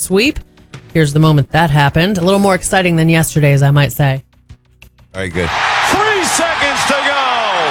sweep. Here's the moment that happened. A little more exciting than yesterday's, I might say. All right, good. 3 seconds to go.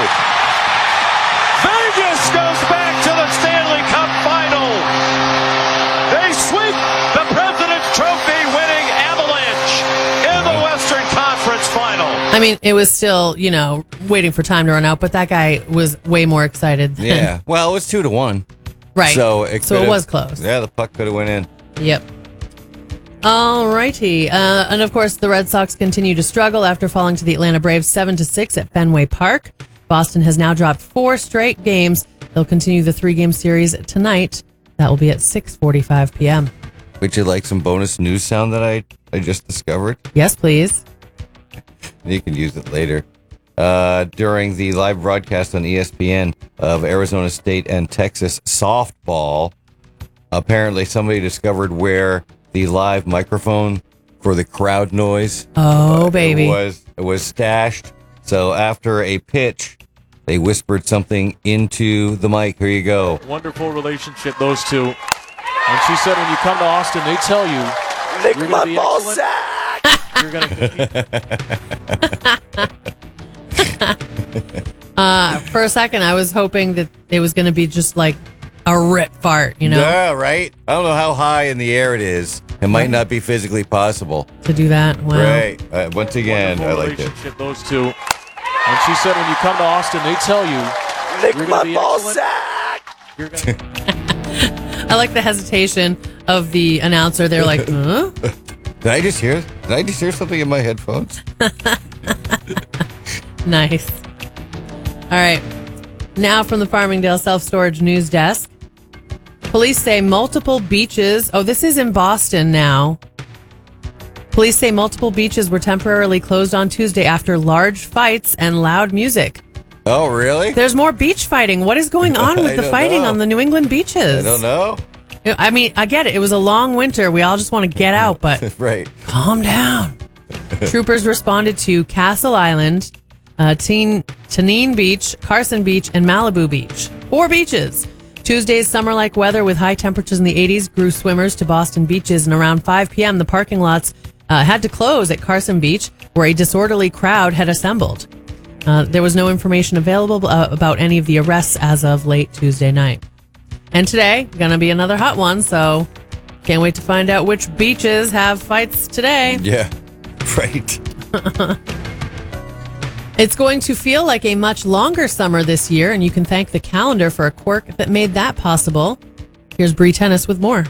Vegas goes back to the Stanley Cup final. They sweep the President's Trophy winning Avalanche in the Western Conference final. I mean, it was still, waiting for time to run out, but that guy was way more excited than... Yeah. Well, it was 2-1. Right. So it was close. Yeah, the puck could have went in. Yep. All righty. And of course, the Red Sox continue to struggle after falling to the Atlanta Braves 7-6 at Fenway Park. Boston has now dropped 4 straight games. They'll continue the 3-game series tonight. That will be at 6:45 p.m. Would you like some bonus news sound that I just discovered? Yes, please. You can use it later. During the live broadcast on ESPN of Arizona State and Texas softball, apparently somebody discovered where the live microphone for the crowd noise baby it was stashed. So after a pitch, they whispered something into the mic. Here you go. Wonderful relationship, those two. And she said when you come to Austin, they tell you you're going to be excellent. You're going to compete. For a second, I was hoping that it was going to be just like a rip fart, Yeah, right? I don't know how high in the air it is. It might not be physically possible. To do that. Wow. Right. Once again, Wonderful I liked it. relationship, those two. And she said when you come to Austin, they tell you you're going to be excellent. You're gonna... I like the hesitation of the announcer. They're like, huh? Did I just hear something in my headphones? Nice. All right. Now from the Farmingdale Self-Storage News Desk. Police say multiple beaches... Oh, this is in Boston now. Police say multiple beaches were temporarily closed on Tuesday after large fights and loud music. Oh, really? There's more beach fighting. What is going on with the fighting on the New England beaches? I don't know. I mean, I get it. It was a long winter. We all just want to get out, but right. Calm down. Troopers responded to Castle Island, Tanine Beach, Carson Beach, and Malibu Beach. 4 beaches. Tuesday's summer-like weather with high temperatures in the 80s drew swimmers to Boston beaches, and around 5 p.m., the parking lots had to close at Carson Beach, where a disorderly crowd had assembled. There was no information available about any of the arrests as of late Tuesday night. And today, gonna be another hot one, so can't wait to find out which beaches have fights today. Yeah, right. It's going to feel like a much longer summer this year, and you can thank the calendar for a quirk that made that possible. Here's Bree Tennis with more.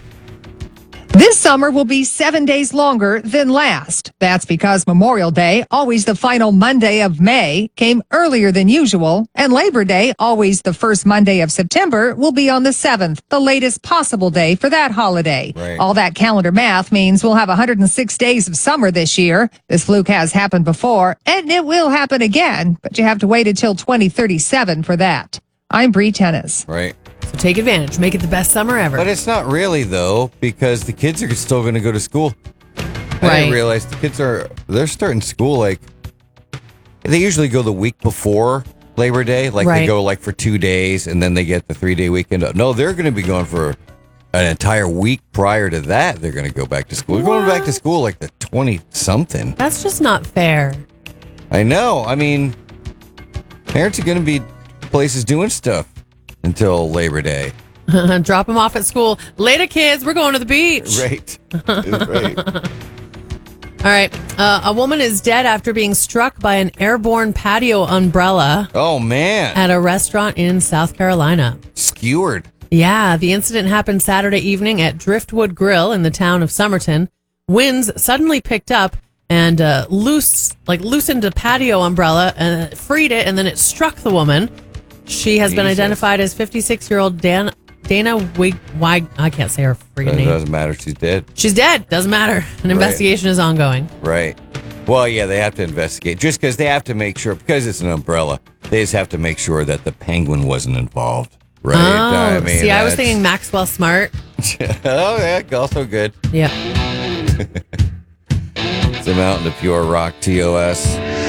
This summer will be 7 days longer than last. That's because Memorial Day, always the final Monday of May, came earlier than usual, and Labor Day, always the first Monday of September, will be on the 7th, the latest possible day for that holiday. Right. All that calendar math means we'll have 106 days of summer this year. This fluke has happened before, and it will happen again, but you have to wait until 2037 for that. I'm Bree Tennis. Right. So take advantage. Make it the best summer ever. But it's not really, though, because the kids are still going to go to school. I Right. didn't realize the kids they're starting school, they usually go the week before Labor Day. They Right. go for 2 days and then they get the 3-day weekend. No, they're going to be going for an entire week prior to that. They're going to go back to school. They're going back to school the 20-something. That's just not fair. I know. I mean, parents are going to be places doing stuff until Labor Day. Drop them off at school. Later, kids. We're going to the beach. Right. Right. All right. A woman is dead after being struck by an airborne patio umbrella Oh, man. at a restaurant in South Carolina. Skewered. Yeah, the incident happened Saturday evening at Driftwood Grill in the town of Somerton. Winds suddenly picked up and loosened a patio umbrella and freed it, and then it struck the woman. She has been identified as 56-year-old Dana Wig. I can't say her freaking It name. doesn't matter. She's dead. She's dead. Doesn't matter. An investigation is ongoing. Right. Well, yeah, they have to investigate. Just because they have to make sure, because it's an umbrella, they just have to make sure that the penguin wasn't involved. Right. Oh, I was thinking Maxwell Smart. Oh, yeah, also good. Yeah. Some out in the Pure Rock TOS.